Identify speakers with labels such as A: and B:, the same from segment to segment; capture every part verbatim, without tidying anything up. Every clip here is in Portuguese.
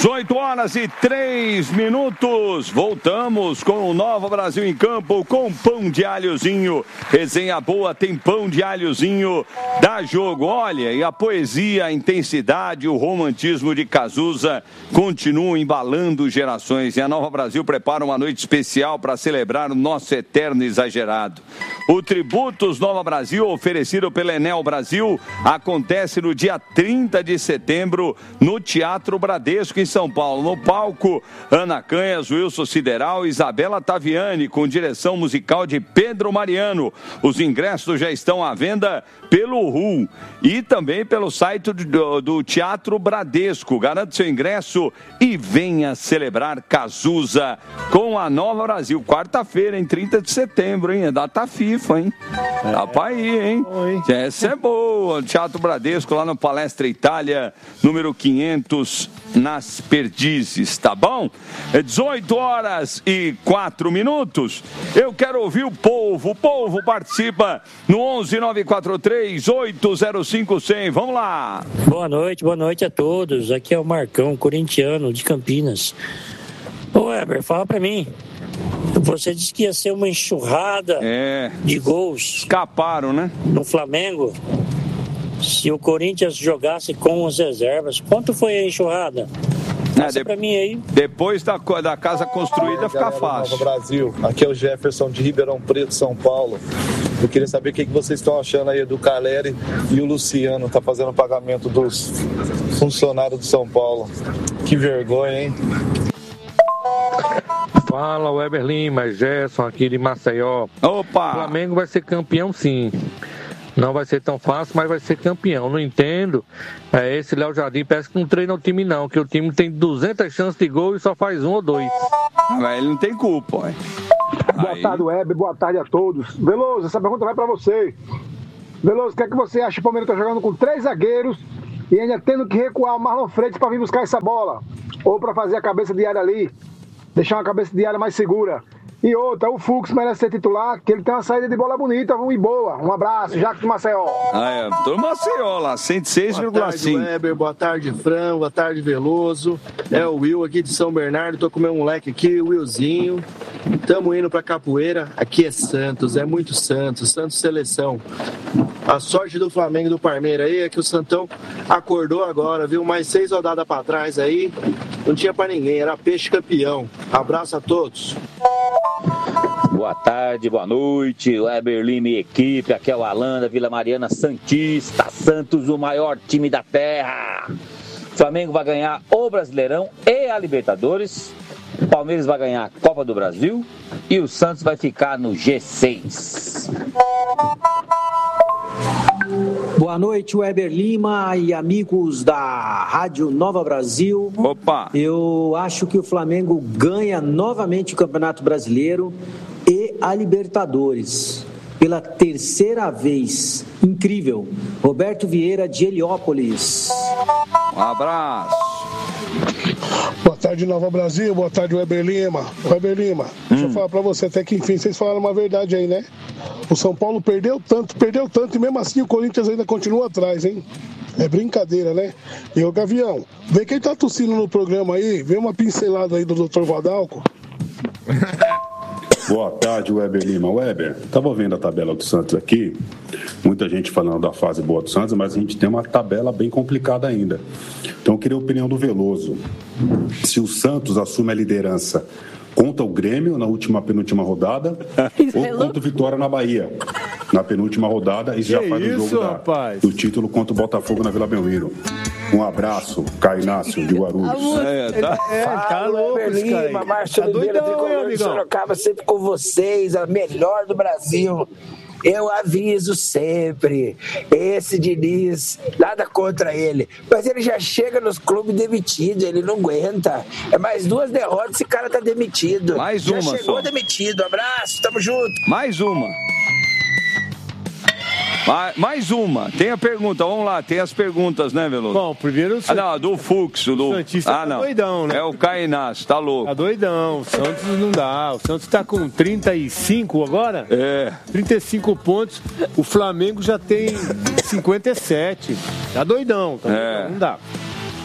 A: dezoito horas e três minutos. Voltamos com o Nova Brasil em Campo com pão de alhozinho. Resenha boa, tem pão de alhozinho. Dá jogo. Olha, e a poesia, a intensidade, o romantismo de Cazuza continuam embalando gerações. E a Nova Brasil prepara uma noite especial para celebrar o nosso eterno exagerado. O Tributos Nova Brasil, oferecido pela Enel Brasil, acontece no dia trinta de setembro no Teatro Bradesco, em São Paulo. No palco, Ana Canhas, Wilson Sideral e Isabela Taviani, com direção musical de Pedro Mariano. Os ingressos já estão à venda pelo R U e também pelo site do, do Teatro Bradesco. Garante seu ingresso e venha celebrar Cazuza com a Nova Brasil. Quarta-feira, em trinta de setembro, hein? É data FIFA, hein? Dá pra ir, hein? Essa é boa. Teatro Bradesco, lá no Palestra Itália, número quinhentos, nas Perdizes, tá bom? É dezoito horas e quatro minutos. Eu quero ouvir o povo. O povo participa no onze nove quatro três oito zero cinco cem. Vamos lá.
B: Boa noite, boa noite a todos. Aqui é o Marcão, corintiano de Campinas. Ô Weber, fala pra mim. Você disse que ia ser uma enxurrada
A: é.
B: de gols.
A: Escaparam, né?
B: No Flamengo. Se o Corinthians jogasse com as reservas, quanto foi a enxurrada? Passa é, de... pra mim aí.
A: Depois da, da casa construída, ah, fica fácil.
C: Nova Brasil, aqui é o Jefferson de Ribeirão Preto, São Paulo. Eu queria saber o que vocês estão achando aí do Caleri e o Luciano, tá fazendo o pagamento dos funcionários do São Paulo. Que vergonha, hein?
D: Fala, Weber Lima, Gerson aqui de Maceió.
A: Opa!
D: O Flamengo vai ser campeão, sim. Não vai ser tão fácil, mas vai ser campeão. Não entendo. É, esse Léo Jardim parece que não treina o time, não. Que o time tem duzentas chances de gol e só faz um ou dois.
A: Ah, mas ele não tem culpa, hein?
E: Boa Aí... tarde, Weber. Boa tarde a todos. Veloso, essa pergunta vai pra você. Veloso, o que é que você acha? O Palmeiras tá jogando com três zagueiros e ainda tendo que recuar o Marlon Freitas pra vir buscar essa bola. Ou pra fazer a cabeça de área ali. Deixar uma cabeça de área mais segura. E outra, o Fux merece ser titular, que ele tem uma saída de bola bonita e boa. Um abraço, Jacques do Maceió.
A: Ah, é, do Maceió lá, cento e seis vírgula cinco.
F: Boa tarde, Weber, boa tarde, Fran, boa tarde, Veloso. É o Will aqui de São Bernardo, tô com meu moleque aqui, o Willzinho. Tamo indo pra Capoeira, aqui é Santos, é muito Santos, Santos seleção. A sorte do Flamengo e do Palmeiras aí é que o Santão acordou agora, viu? Mais seis rodadas pra trás aí, não tinha pra ninguém, era peixe campeão. Abraço a todos.
G: Boa tarde, boa noite, Weber Lima e equipe, aqui é o Alan da Vila Mariana Santista, Santos, o maior time da terra. Flamengo vai ganhar o Brasileirão e a Libertadores, o Palmeiras vai ganhar a Copa do Brasil e o Santos vai ficar no G seis.
H: Boa noite, Weber Lima e amigos da Rádio Nova Brasil.
A: Opa!
H: Eu acho que o Flamengo ganha novamente o Campeonato Brasileiro e a Libertadores. Pela terceira vez. Incrível. Roberto Vieira, de Heliópolis.
A: Um abraço.
I: Boa tarde, Nova Brasil. Boa tarde, Weber Lima. Weber Lima, hum. deixa eu falar pra você, até que enfim, vocês falaram uma verdade aí, né? O São Paulo perdeu tanto, perdeu tanto, e mesmo assim o Corinthians ainda continua atrás, hein? É brincadeira, né? E o Gavião, vê quem tá tossindo no programa aí, vê uma pincelada aí do doutor Vadalco.
J: Boa tarde, Weber Lima. Weber, estava vendo a tabela do Santos aqui, muita gente falando da fase boa do Santos, mas a gente tem uma tabela bem complicada ainda. Então eu queria a opinião do Veloso. Se o Santos assume a liderança contra o Grêmio na última, penúltima rodada, ou contra o Vitória na Bahia na penúltima rodada, e já
K: que
J: faz
K: isso,
J: o jogo da, do título contra o Botafogo na Vila Belmiro. Um abraço, Caio Inácio de Guarulhos.
K: É, tá, é, tá louco,
L: Lima, Márcio Oliveira, tricolor de Sorocaba, sempre com vocês, a melhor do Brasil. Eu aviso sempre, esse Diniz, nada contra ele, mas ele já chega nos clubes demitido, ele não aguenta. É mais duas derrotas, esse cara tá demitido.
A: Mais
L: já
A: uma
L: Já chegou
A: só.
L: demitido, abraço, tamo junto.
A: Mais uma. Mais uma, tem a pergunta, vamos lá, tem as perguntas, né, Veloso?
K: Bom, primeiro o
A: Sant... Ah, não, do Fux, do...
K: O Santista
A: ah, não.
K: tá doidão, né?
A: É o Cainas, tá louco.
K: Tá doidão, o Santos não dá, o Santos tá com trinta e cinco agora?
A: É.
K: trinta e cinco pontos, o Flamengo já tem cinquenta e sete, tá doidão, tá
A: é.
K: doidão, não dá.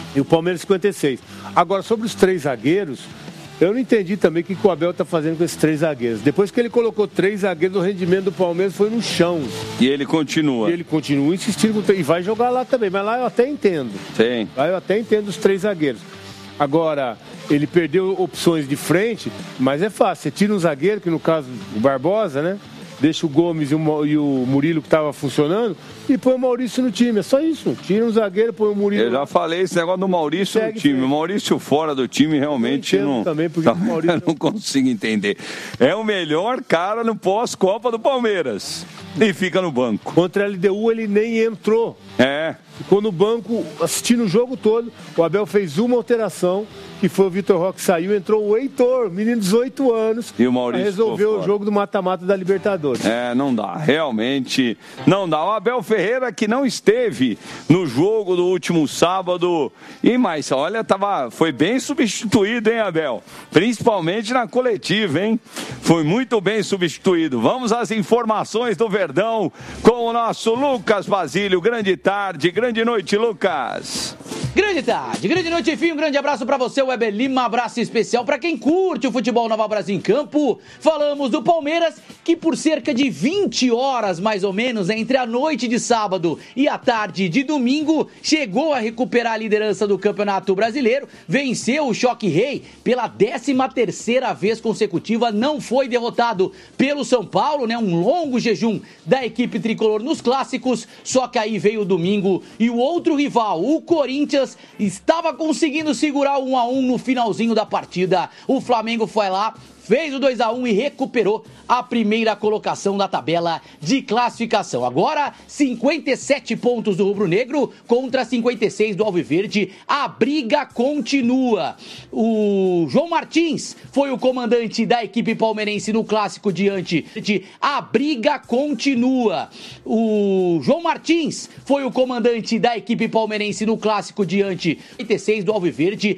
K: E o Palmeiras cinquenta e seis. Agora, sobre os três zagueiros, eu não entendi também o que o Abel está fazendo com esses três zagueiros. Depois que ele colocou três zagueiros, o rendimento do Palmeiras foi no chão.
A: E ele continua.
K: E ele continua insistindo com três. E vai jogar lá também, mas lá eu até entendo.
A: Sim.
K: Lá eu até entendo os três zagueiros. Agora, ele perdeu opções de frente, mas é fácil. Você tira um zagueiro, que no caso o Barbosa, né? Deixa o Gomes e o, e o Murilo que estava funcionando e põe o Maurício no time. É só isso. Tira um zagueiro, põe o Murilo.
A: Eu já falei esse negócio do Maurício no time. O Maurício fora do time realmente não.
K: Também porque o Maurício...
A: Eu não consigo entender. É o melhor cara no pós-Copa do Palmeiras. E fica no banco.
K: Contra a L D U ele nem entrou.
A: É.
K: Ficou no banco assistindo o jogo todo. O Abel fez uma alteração, que foi o Vitor Roque saiu, entrou o Heitor, menino de dezoito anos,
A: e o Maurício
K: resolveu o jogo do mata-mata da Libertadores.
A: É, não dá, realmente não dá. O Abel Ferreira que não esteve no jogo do último sábado, e mais, olha, tava, foi bem substituído, hein, Abel? Principalmente na coletiva, hein? Foi muito bem substituído. Vamos às informações do Verdão com o nosso Lucas Basílio. Grande tarde, grande noite, Lucas.
M: Grande tarde, grande noite, enfim, um grande abraço pra você, Weber Lima, abraço especial pra quem curte o futebol Nova Brasil em campo. Falamos do Palmeiras, que por cerca de vinte horas, mais ou menos, entre a noite de sábado e a tarde de domingo, chegou a recuperar a liderança do Campeonato Brasileiro, venceu o Choque Rei pela décima terceira vez consecutiva, não foi derrotado pelo São Paulo, né? Um longo jejum da equipe tricolor nos clássicos, só que aí veio o domingo e o outro rival, o Corinthians, estava conseguindo segurar o um a um no finalzinho da partida. O Flamengo foi lá, fez o dois a um e recuperou a primeira colocação da tabela de classificação. Agora, cinquenta e sete pontos do rubro-negro contra cinquenta e seis do alviverde. A briga continua. O João Martins foi o comandante da equipe palmeirense no clássico diante de... A briga continua. O João Martins foi o comandante da equipe palmeirense no clássico diante de cinquenta e seis do alviverde.